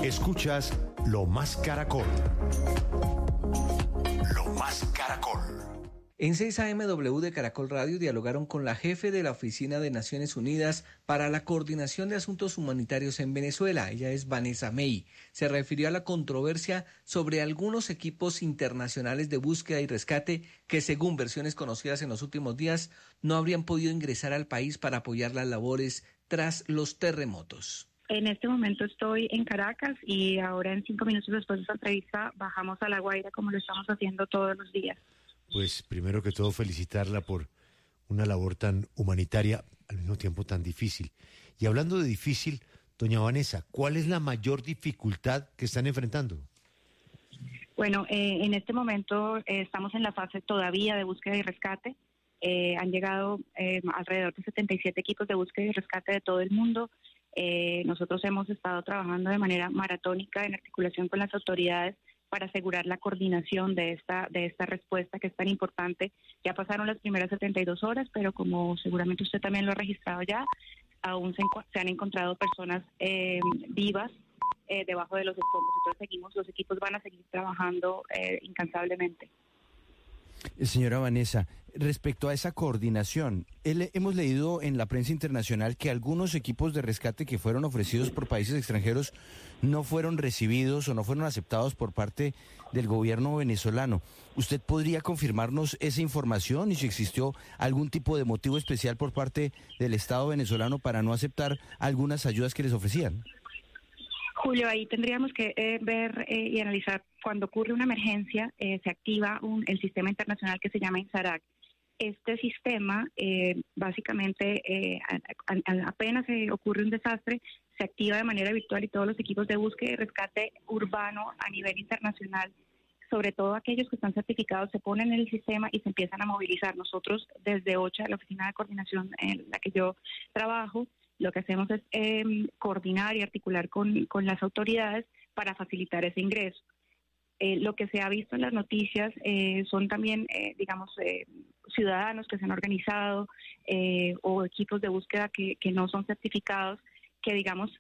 Escuchas Lo Más Caracol. Lo Más Caracol. En 6 AMW de Caracol Radio dialogaron con la jefe de la Oficina de Naciones Unidas para la Coordinación de Asuntos Humanitarios en Venezuela. Ella es Vanessa May. Se refirió a la controversia sobre algunos equipos internacionales de búsqueda y rescate que, según versiones conocidas en los últimos días, no habrían podido ingresar al país para apoyar las labores tras los terremotos. En este momento estoy en Caracas y ahora en 5 minutos después de esta entrevista bajamos a La Guaira como lo estamos haciendo todos los días. Pues primero que todo felicitarla por una labor tan humanitaria, al mismo tiempo tan difícil. Y hablando de difícil, doña Vanessa, ¿cuál es la mayor dificultad que están enfrentando? Bueno, en este momento estamos en la fase todavía de búsqueda y rescate. Han llegado alrededor de 77 equipos de búsqueda y rescate de todo el mundo. Nosotros hemos estado trabajando de manera maratónica en articulación con las autoridades para asegurar la coordinación de esta respuesta que es tan importante. Ya pasaron las primeras 72 horas, pero como seguramente usted también lo ha registrado ya, aún se han encontrado personas vivas debajo de los escombros. Entonces los equipos van a seguir trabajando incansablemente. Señora Vanessa, respecto a esa coordinación, hemos leído en la prensa internacional que algunos equipos de rescate que fueron ofrecidos por países extranjeros no fueron recibidos o no fueron aceptados por parte del gobierno venezolano. ¿Usted podría confirmarnos esa información y si existió algún tipo de motivo especial por parte del Estado venezolano para no aceptar algunas ayudas que les ofrecían? Julio, ahí tendríamos que ver y analizar. Cuando ocurre una emergencia, se activa el sistema internacional que se llama INSARAC. Este sistema, básicamente, apenas ocurre un desastre, se activa de manera virtual y todos los equipos de búsqueda y rescate urbano a nivel internacional, sobre todo aquellos que están certificados, se ponen en el sistema y se empiezan a movilizar. Nosotros, desde OCHA, la Oficina de Coordinación en la que yo trabajo, lo que hacemos es coordinar y articular con las autoridades para facilitar ese ingreso. Lo que se ha visto en las noticias son también, ciudadanos que se han organizado o equipos de búsqueda que no son certificados, que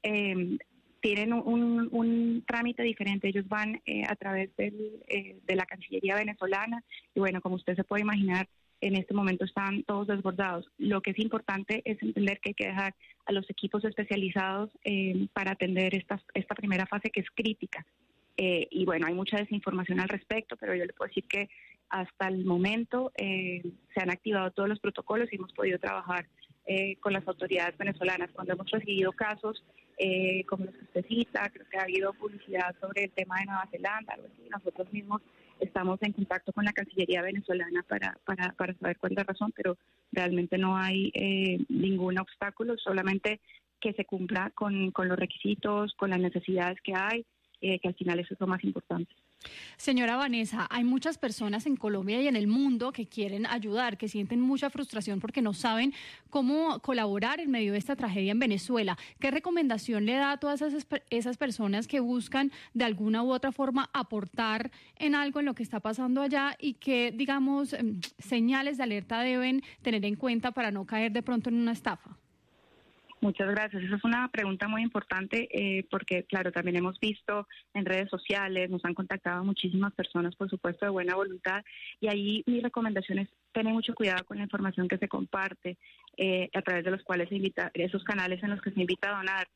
tienen un trámite diferente. Ellos van a través de la Cancillería venezolana y bueno, como usted se puede imaginar, en este momento están todos desbordados. Lo que es importante es entender que hay que dejar a los equipos especializados para atender esta primera fase que es crítica. Y bueno, hay mucha desinformación al respecto, pero yo le puedo decir que hasta el momento se han activado todos los protocolos y hemos podido trabajar con las autoridades venezolanas. Cuando hemos recibido casos como los que usted cita, creo que ha habido publicidad sobre el tema de Nueva Zelanda, algo así, nosotros mismos estamos en contacto con la Cancillería venezolana para saber cuál es la razón, pero realmente no hay ningún obstáculo, solamente que se cumpla con los requisitos, con las necesidades que hay, que al final eso es lo más importante. Señora Vanessa, hay muchas personas en Colombia y en el mundo que quieren ayudar, que sienten mucha frustración porque no saben cómo colaborar en medio de esta tragedia en Venezuela. ¿Qué recomendación le da a todas esas personas que buscan de alguna u otra forma aportar en algo en lo que está pasando allá y qué, digamos, señales de alerta deben tener en cuenta para no caer de pronto en una estafa? Muchas gracias. Esa es una pregunta muy importante porque, claro, también hemos visto en redes sociales, nos han contactado muchísimas personas, por supuesto, de buena voluntad, y ahí mi recomendación es tener mucho cuidado con la información que se comparte, a través de los cuales se invita, esos canales en los que se invita a donar.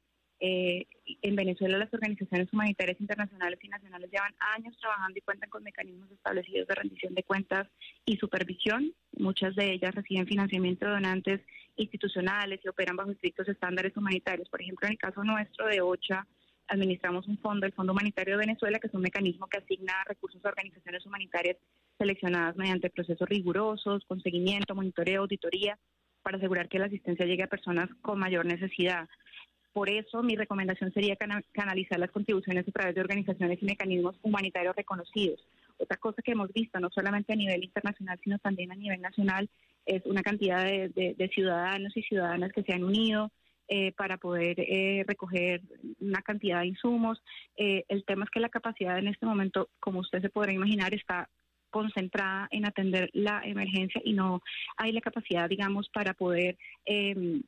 En Venezuela las organizaciones humanitarias internacionales y nacionales llevan años trabajando y cuentan con mecanismos establecidos de rendición de cuentas y supervisión. Muchas de ellas reciben financiamiento de donantes institucionales y operan bajo estrictos estándares humanitarios. Por ejemplo, en el caso nuestro de OCHA, administramos un fondo, el Fondo Humanitario de Venezuela, que es un mecanismo que asigna recursos a organizaciones humanitarias seleccionadas mediante procesos rigurosos, con seguimiento, monitoreo, auditoría, para asegurar que la asistencia llegue a personas con mayor necesidad. Por eso mi recomendación sería canalizar las contribuciones a través de organizaciones y mecanismos humanitarios reconocidos. Otra cosa que hemos visto, no solamente a nivel internacional, sino también a nivel nacional, es una cantidad de ciudadanos y ciudadanas que se han unido para poder recoger una cantidad de insumos. El tema es que la capacidad en este momento, como usted se podrá imaginar, está concentrada en atender la emergencia y no hay la capacidad, digamos, para poder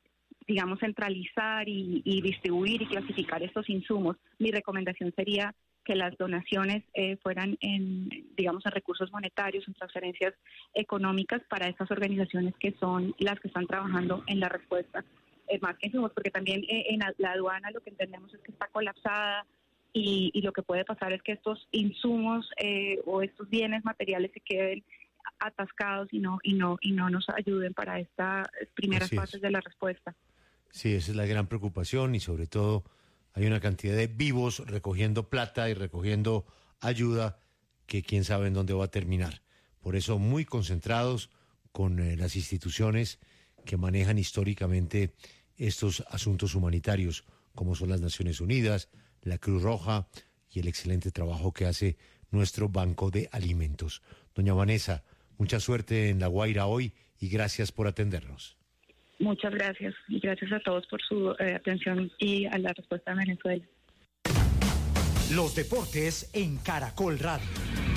digamos, centralizar y distribuir y clasificar estos insumos, mi recomendación sería que las donaciones fueran en recursos monetarios, en transferencias económicas para estas organizaciones que son las que están trabajando en la respuesta, más que insumos, porque también en la aduana lo que entendemos es que está colapsada y lo que puede pasar es que estos insumos o estos bienes materiales se queden atascados y no nos ayuden para estas primeras fases de la respuesta. Sí, esa es la gran preocupación y sobre todo hay una cantidad de vivos recogiendo plata y recogiendo ayuda que quién sabe en dónde va a terminar. Por eso muy concentrados con las instituciones que manejan históricamente estos asuntos humanitarios, como son las Naciones Unidas, la Cruz Roja y el excelente trabajo que hace nuestro Banco de Alimentos. Doña Vanessa, mucha suerte en La Guaira hoy y gracias por atendernos. Muchas gracias y gracias a todos por su atención y a la respuesta de Venezuela. Los deportes en Caracol Radio.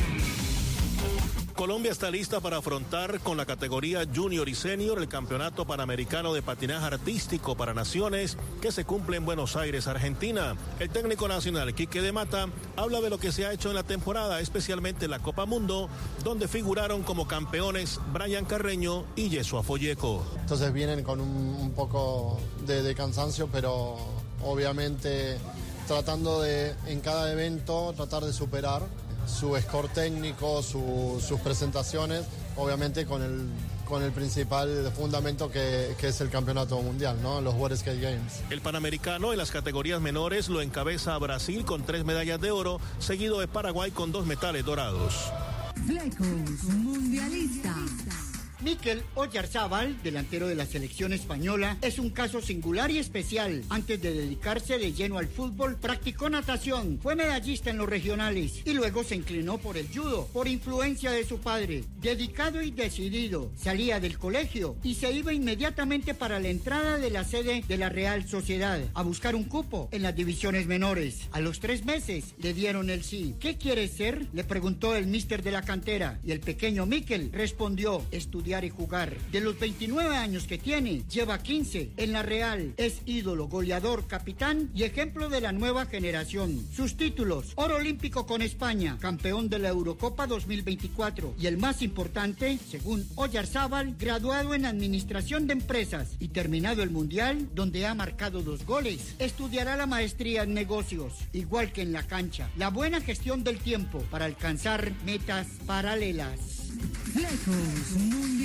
Colombia está lista para afrontar con la categoría Junior y Senior el Campeonato Panamericano de Patinaje Artístico para Naciones que se cumple en Buenos Aires, Argentina. El técnico nacional, Quique de Mata, habla de lo que se ha hecho en la temporada, especialmente en la Copa Mundo, donde figuraron como campeones Brian Carreño y Yesua Folleco. Entonces vienen con un poco de cansancio, pero obviamente tratando de, en cada evento, tratar de superar su score técnico, sus presentaciones, obviamente con el principal fundamento que es el campeonato mundial, ¿no? Los World Skate Games. El Panamericano en las categorías menores lo encabeza a Brasil con 3 medallas de oro, seguido de Paraguay con 2 metales dorados. Flecos Mundialista. Mikel Oyarzábal, delantero de la selección española, es un caso singular y especial. Antes de dedicarse de lleno al fútbol, practicó natación, fue medallista en los regionales y luego se inclinó por el judo, por influencia de su padre. Dedicado y decidido, salía del colegio y se iba inmediatamente para la entrada de la sede de la Real Sociedad a buscar un cupo en las divisiones menores. A los 3 meses le dieron el sí. ¿Qué quieres ser?, le preguntó el míster de la cantera y el pequeño Mikel respondió: estudiar y jugar. De los 29 años que tiene, lleva 15 en la Real. Es ídolo, goleador, capitán y ejemplo de la nueva generación. Sus títulos: oro olímpico con España, campeón de la Eurocopa 2024 y el más importante, según Oyarzábal, graduado en Administración de Empresas y terminado el Mundial, donde ha marcado 2 goles. Estudiará la maestría en negocios, igual que en la cancha, la buena gestión del tiempo para alcanzar metas paralelas. Flecos Mundialista.